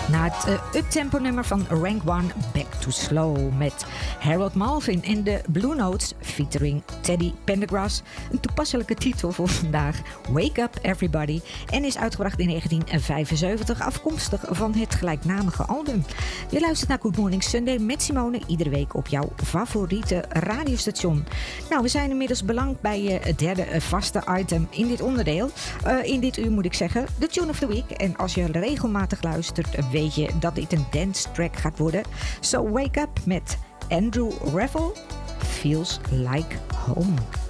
Na het uptempo nummer van Rank One, Back to Slow met Harold Melvin en de Blue Notes featuring Teddy Pendergrass. Een toepasselijke titel voor vandaag, Wake Up Everybody, en is uitgebracht in 1975, afkomstig van het gelijknamige album. Je luistert naar Good Morning Sunday met Simone, iedere week op jouw favoriete radiostation. Nou, we zijn inmiddels beland bij het derde vaste item in dit onderdeel. In dit uur moet ik zeggen, de Tune of the Week. En als je regelmatig luistert, weet je dat dit een dance track gaat worden. So Wake Up met Andrew Revell, Feels Like Home.